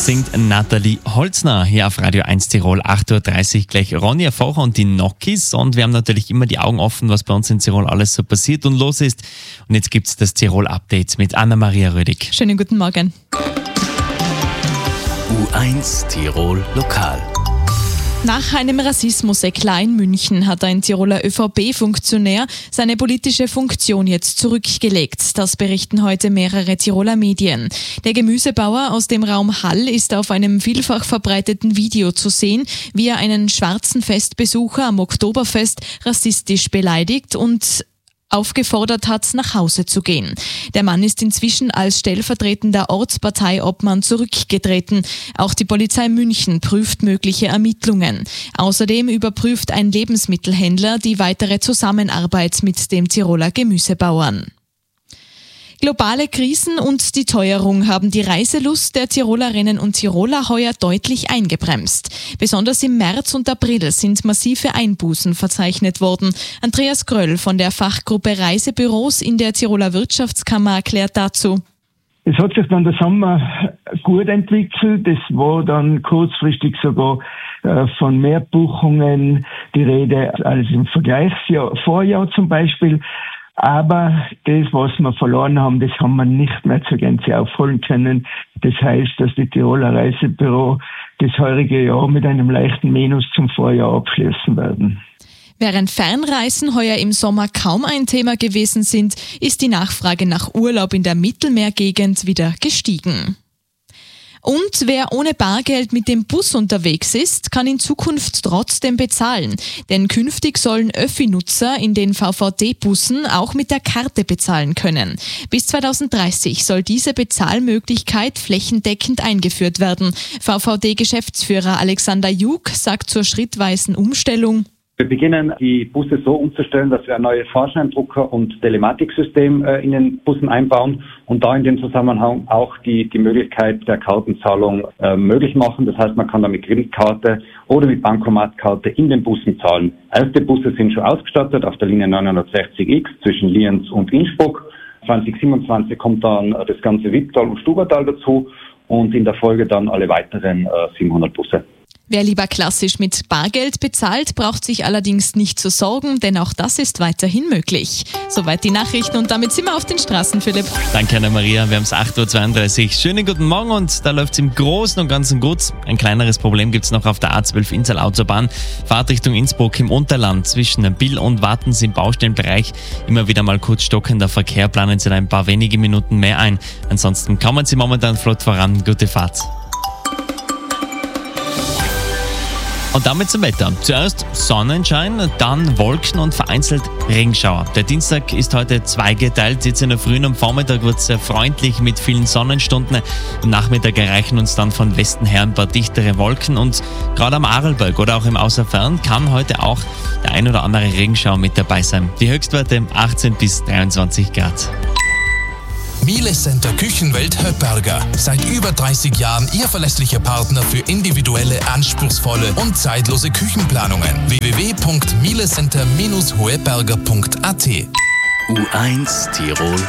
singt Nathalie Holzner hier auf Radio 1 Tirol, 8.30 Uhr gleich Ronja Focher und die Nokis. Und wir haben natürlich immer die Augen offen, was bei uns in Tirol alles so passiert und los ist. Und jetzt gibt es das Tirol-Update mit Anna-Maria Rödig. Schönen guten Morgen. U1 Tirol Lokal. Nach einem Rassismus-Eklat in München hat ein Tiroler ÖVP-Funktionär seine politische Funktion jetzt zurückgelegt. Das berichten heute mehrere Tiroler Medien. Der Gemüsebauer aus dem Raum Hall ist auf einem vielfach verbreiteten Video zu sehen, wie er einen schwarzen Festbesucher am Oktoberfest rassistisch beleidigt und aufgefordert hat, nach Hause zu gehen. Der Mann ist inzwischen als stellvertretender Ortsparteiobmann zurückgetreten. Auch die Polizei München prüft mögliche Ermittlungen. Außerdem überprüft ein Lebensmittelhändler die weitere Zusammenarbeit mit dem Tiroler Gemüsebauern. Globale Krisen und die Teuerung haben die Reiselust der Tirolerinnen und Tiroler heuer deutlich eingebremst. Besonders im März und April sind massive Einbußen verzeichnet worden. Andreas Gröll von der Fachgruppe Reisebüros in der Tiroler Wirtschaftskammer erklärt dazu. Es hat sich dann der Sommer gut entwickelt. Es war dann kurzfristig sogar von mehr Buchungen die Rede als im Vorjahr zum Beispiel. Aber das, was wir verloren haben, das haben wir nicht mehr zur Gänze aufholen können. Das heißt, dass die Tiroler Reisebüro das heurige Jahr mit einem leichten Minus zum Vorjahr abschließen werden. Während Fernreisen heuer im Sommer kaum ein Thema gewesen sind, ist die Nachfrage nach Urlaub in der Mittelmeergegend wieder gestiegen. Und wer ohne Bargeld mit dem Bus unterwegs ist, kann in Zukunft trotzdem bezahlen. Denn künftig sollen Öffi-Nutzer in den VVD-Bussen auch mit der Karte bezahlen können. Bis 2030 soll diese Bezahlmöglichkeit flächendeckend eingeführt werden. VVD-Geschäftsführer Alexander Jug sagt zur schrittweisen Umstellung: Wir beginnen, die Busse so umzustellen, dass wir ein neues Fahrscheindrucker- und Telematiksystem in den Bussen einbauen und da in dem Zusammenhang auch die Möglichkeit der Kartenzahlung möglich machen. Das heißt, man kann da mit Kreditkarte oder mit Bankomatkarte in den Bussen zahlen. Erste Busse sind schon ausgestattet auf der Linie 960X zwischen Lienz und Innsbruck. 2027 kommt dann das ganze Wipptal und Stubertal dazu und in der Folge dann alle weiteren 700 Busse. Wer lieber klassisch mit Bargeld bezahlt, braucht sich allerdings nicht zu sorgen, denn auch das ist weiterhin möglich. Soweit die Nachrichten und damit sind wir auf den Straßen, Philipp. Danke, Anna-Maria. Wir haben es 8.32 Uhr. Schönen guten Morgen und da läuft es im Großen und Ganzen gut. Ein kleineres Problem gibt es noch auf der A12 Innsal-Autobahn. Fahrtrichtung Innsbruck im Unterland zwischen Bill und Wattens im Baustellenbereich. Immer wieder mal kurz stockender Verkehr, planen Sie da ein paar wenige Minuten mehr ein. Ansonsten kommen Sie momentan flott voran. Gute Fahrt. Und damit zum Wetter. Zuerst Sonnenschein, dann Wolken und vereinzelt Regenschauer. Der Dienstag ist heute zweigeteilt. Jetzt in der Früh und am Vormittag wird es sehr freundlich mit vielen Sonnenstunden. Am Nachmittag erreichen uns dann von Westen her ein paar dichtere Wolken. Und gerade am Arlberg oder auch im Außerfern kann heute auch der ein oder andere Regenschauer mit dabei sein. Die Höchstwerte 18 bis 23 Grad. Miele Center Küchenwelt Höpperger. Seit über 30 Jahren Ihr verlässlicher Partner für individuelle, anspruchsvolle und zeitlose Küchenplanungen. www.mielecenter-hoeberger.at. U1 Tirol